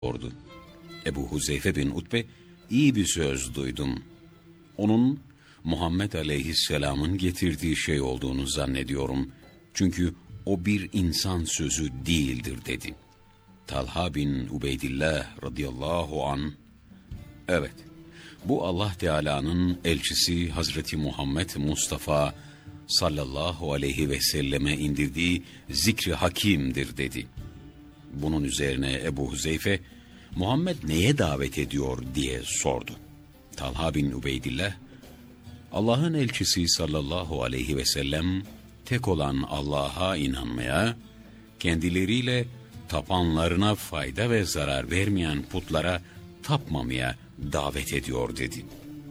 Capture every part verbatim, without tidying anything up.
sordu. Ebu Huzeyfe bin Utbe, iyi bir söz duydum. Onun Muhammed Aleyhisselam'ın getirdiği şey olduğunu zannediyorum. Çünkü o bir insan sözü değildir dedi. Talha bin Ubeydillah radıyallahu an, evet, bu Allah Teala'nın elçisi Hazreti Muhammed Mustafa sallallahu aleyhi ve selleme indirdiği zikri hakimdir dedi. Bunun üzerine Ebu Huzeyfe, Muhammed neye davet ediyor diye sordu. Talha bin Ubeydillah, Allah'ın elçisi sallallahu aleyhi ve sellem tek olan Allah'a inanmaya, kendileriyle tapanlarına fayda ve zarar vermeyen putlara tapmamaya davet ediyor dedi.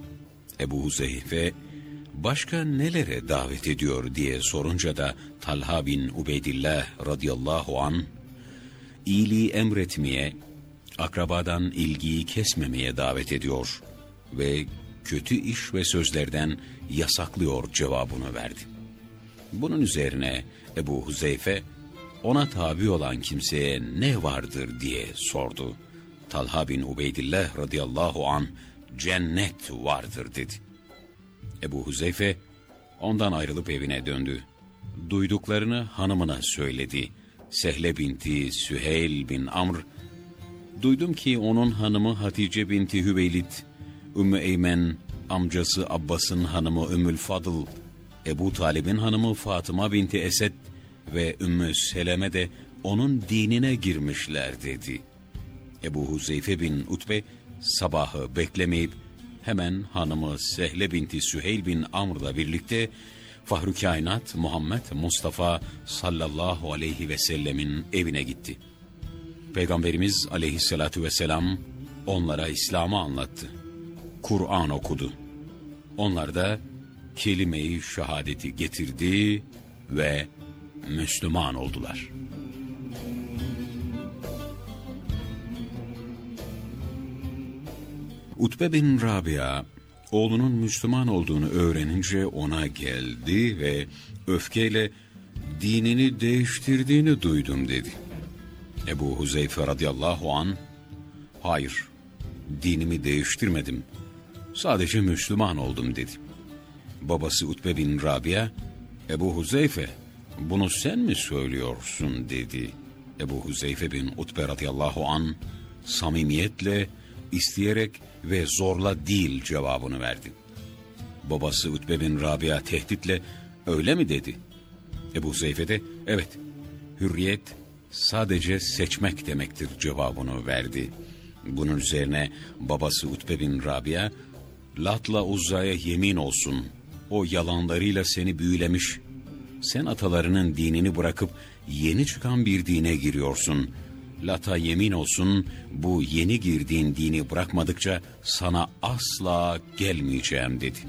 Ebu Huzeyfe, başka nelere davet ediyor diye sorunca da Talha bin Ubeydillah radıyallahu an, iyiliği emretmeye, akrabadan ilgiyi kesmemeye davet ediyor ve kötü iş ve sözlerden yasaklıyor cevabını verdi. Bunun üzerine Ebu Huzeyfe, ona tabi olan kimseye ne vardır diye sordu. Talha bin Ubeydillah radıyallahu an, cennet vardır dedi. Ebu Huzeyfe ondan ayrılıp evine döndü. Duyduklarını hanımına söyledi. Sehle binti Süheyl bin Amr, duydum ki onun hanımı Hatice binti Hüveylid, Ümmü Eymen, amcası Abbas'ın hanımı Ümmül Fadıl, Ebu Talib'in hanımı Fatıma binti Esed ve Ümmü Seleme de onun dinine girmişler dedi. Ebu Huzeyfe bin Utbe sabahı beklemeyip hemen hanımı Sehle binti Süheyl bin Amr'la birlikte Fahru Kainat Muhammed Mustafa sallallahu aleyhi ve sellemin evine gitti. Peygamberimiz aleyhissalatu vesselam onlara İslam'ı anlattı. Kur'an okudu. Onlar da kelime-i şehadeti getirdi ve Müslüman oldular. Utbe bin Rabia, oğlunun Müslüman olduğunu öğrenince ona geldi ve öfkeyle dinini değiştirdiğini duydum dedi. Ebu Huzeyfe radıyallahu an, hayır, dinimi değiştirmedim, sadece Müslüman oldum dedi. Babası Utbe bin Rabia, Ebu Huzeyfe, bunu sen mi söylüyorsun dedi. Ebu Huzeyfe bin Utbe radıyallahu an, samimiyetle, isteyerek ve zorla değil cevabını verdi. Babası Utbe bin Rabia tehditle, öyle mi dedi. Ebu Huzeyfe de, evet, hürriyet sadece seçmek demektir cevabını verdi. Bunun üzerine babası Utbe bin Rabia, Lat'la Uzza'ya yemin olsun, o yalanlarıyla seni büyülemiş, sen atalarının dinini bırakıp yeni çıkan bir dine giriyorsun. Lat'a yemin olsun, bu yeni girdiğin dini bırakmadıkça sana asla gelmeyeceğim dedi.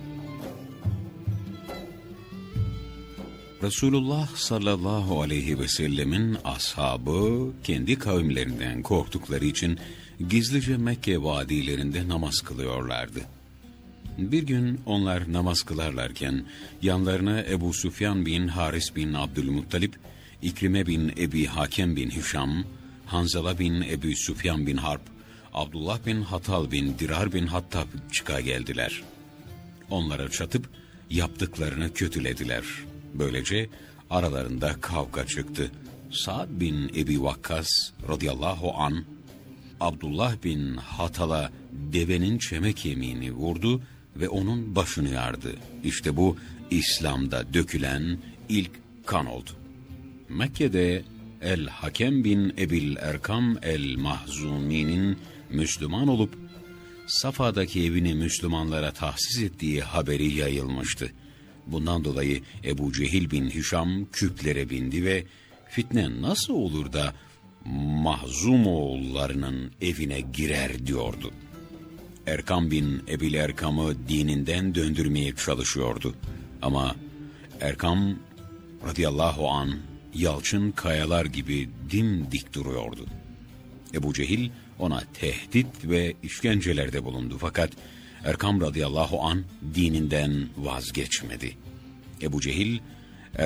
Resulullah sallallahu aleyhi ve sellemin ashabı kendi kavimlerinden korktukları için gizlice Mekke vadilerinde namaz kılıyorlardı. Bir gün onlar namaz kılarlarken yanlarına Ebu Süfyan bin Haris bin Abdülmuttalip, İkrime bin Ebi Hakem bin Hişam, Hanzala bin Ebu Süfyan bin Harp, Abdullah bin Hatal bin Dirar bin Hattab çıka geldiler. Onlara çatıp yaptıklarını kötülediler. Böylece aralarında kavga çıktı. Sa'd bin Ebi Vakkas radıyallahu an, Abdullah bin Hatal'a devenin çemek yemiğini vurdu ve onun başını yardı. İşte bu İslam'da dökülen ilk kan oldu. Mekke'de El-Hakem bin Ebil Erkam el-Mahzumi'nin Müslüman olup Safa'daki evini Müslümanlara tahsis ettiği haberi yayılmıştı. Bundan dolayı Ebu Cehil bin Hişam küplere bindi ve fitne nasıl olur da Mahzum oğullarının evine girer diyordu. Erkam bin Ebil Erkam'ı dininden döndürmeye çalışıyordu. Ama Erkam radıyallahu an yalçın kayalar gibi dimdik duruyordu. Ebu Cehil ona tehdit ve işkencelerde bulundu. Fakat Erkam radıyallahu an dininden vazgeçmedi. Ebu Cehil,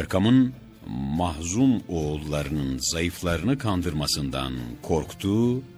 Erkam'ın Mahzum oğullarının zayıflarını kandırmasından korktu